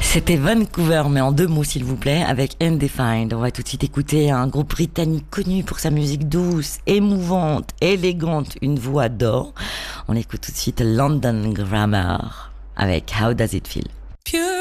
C'était Vancouver, mais en 2 mots s'il vous plaît, avec Undefined. On va tout de suite écouter un groupe britannique connu pour sa musique douce, émouvante, élégante, une voix d'or. On écoute tout de suite London Grammar avec How Does It Feel.